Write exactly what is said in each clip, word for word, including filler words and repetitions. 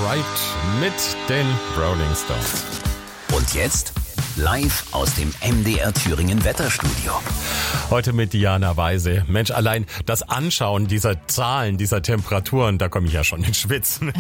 Ride mit den Rolling Stones. Und jetzt live aus dem M D R Thüringen Wetterstudio. Heute mit Diana Weise. Mensch, allein das Anschauen dieser Zahlen, dieser Temperaturen, da komme ich ja schon ins Schwitzen.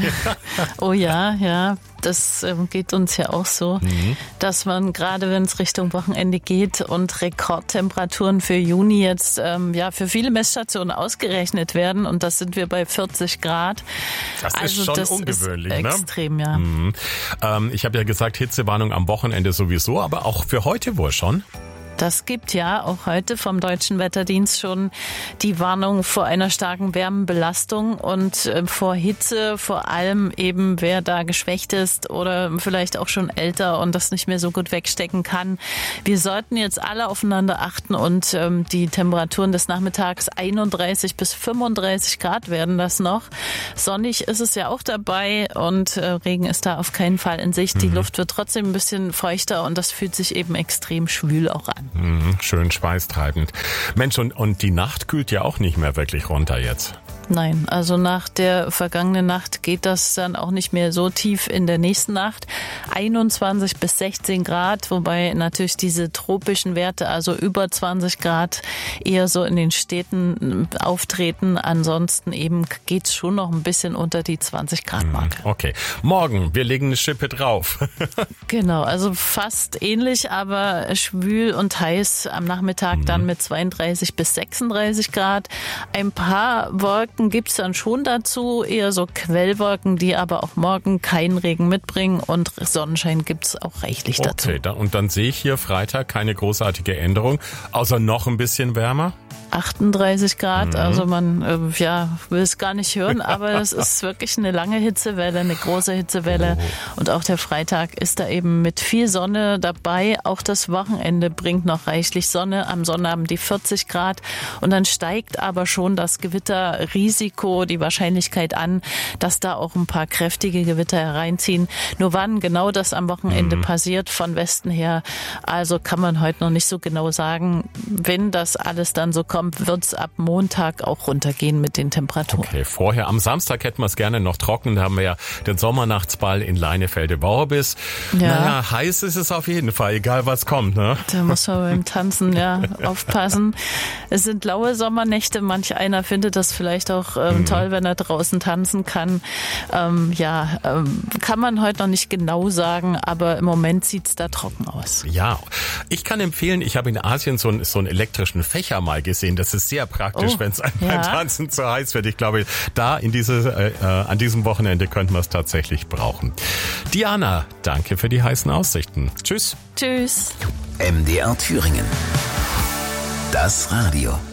Oh ja, ja. Das ähm, geht uns ja auch so, mhm. dass man gerade, wenn es Richtung Wochenende geht und Rekordtemperaturen für Juni jetzt ähm, ja für viele Messstationen ausgerechnet werden, und das sind wir bei vierzig Grad. Das ist also schon das ungewöhnlich, ist ne? Extrem, ja. Mhm. Ähm, ich habe ja gesagt, Hitzewarnung am Wochenende sowieso, aber auch für heute wohl schon. Das gibt ja auch heute vom Deutschen Wetterdienst schon die Warnung vor einer starken Wärmebelastung und äh, vor Hitze, vor allem eben wer da geschwächt ist oder vielleicht auch schon älter und das nicht mehr so gut wegstecken kann. Wir sollten jetzt alle aufeinander achten und ähm, die Temperaturen des Nachmittags einunddreißig bis fünfunddreißig Grad werden das noch. Sonnig ist es ja auch dabei und äh, Regen ist da auf keinen Fall in Sicht. Die mhm. Luft wird trotzdem ein bisschen feuchter und das fühlt sich eben extrem schwül auch an. Mhm, schön schweißtreibend. Mensch, und, und die Nacht kühlt ja auch nicht mehr wirklich runter jetzt. Nein, also nach der vergangenen Nacht geht das dann auch nicht mehr so tief in der nächsten Nacht. einundzwanzig bis sechzehn Grad, wobei natürlich diese tropischen Werte, also über zwanzig Grad, eher so in den Städten auftreten. Ansonsten eben geht's schon noch ein bisschen unter die zwanzig Grad Marke. Okay, morgen, wir legen eine Schippe drauf. Genau, also fast ähnlich, aber schwül und heiß am Nachmittag mhm. dann mit zweiunddreißig bis sechsunddreißig Grad. Ein paar Wolken gibt's dann schon dazu, eher so Quellwolken, die aber auch morgen keinen Regen mitbringen, und Sonnenschein gibt's auch reichlich dazu. Okay, da, und dann sehe ich hier Freitag keine großartige Änderung, außer noch ein bisschen wärmer. achtunddreißig Grad, mhm. also man äh, ja, will es gar nicht hören, aber es ist wirklich eine lange Hitzewelle, eine große Hitzewelle, oh. und auch der Freitag ist da eben mit viel Sonne dabei. Auch das Wochenende bringt noch reichlich Sonne, am Sonnabend die vierzig Grad, und dann steigt aber schon das Gewitterrisiko, die Wahrscheinlichkeit an, dass da auch ein paar kräftige Gewitter hereinziehen. Nur wann genau das am Wochenende mhm. passiert, von Westen her, also kann man heute noch nicht so genau sagen. Wenn das alles dann so kommt, wird es ab Montag auch runtergehen mit den Temperaturen. Okay, vorher am Samstag hätten wir es gerne noch trocken. Da haben wir ja den Sommernachtsball in Leinefelde-Worbis. Ja. Naja, heiß ist es auf jeden Fall, egal was kommt, ne? Da muss man beim Tanzen ja aufpassen. Es sind laue Sommernächte. Manch einer findet das vielleicht auch ähm, mhm. toll, wenn er draußen tanzen kann. Ähm, ja, ähm, kann man heute noch nicht genau sagen, aber im Moment sieht es da trocken aus. Ja, ich kann empfehlen, ich habe in Asien so einen, so einen elektrischen Fächer mal gesehen. Das ist sehr praktisch, oh, wenn es einem ja. beim Tanzen zu heiß wird. Ich glaube, da in diese, äh, an diesem Wochenende könnten wir es tatsächlich brauchen. Diana, danke für die heißen Aussichten. Tschüss. Tschüss. M D R Thüringen. Das Radio.